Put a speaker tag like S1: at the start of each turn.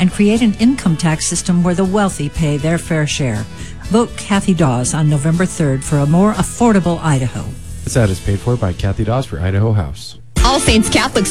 S1: and create an income tax system where the wealthy pay their fair share. Vote Kathy Dawes on November 3rd for a more affordable Idaho.
S2: This ad is paid for by Kathy Dawes for Idaho House.
S3: All Saints Catholic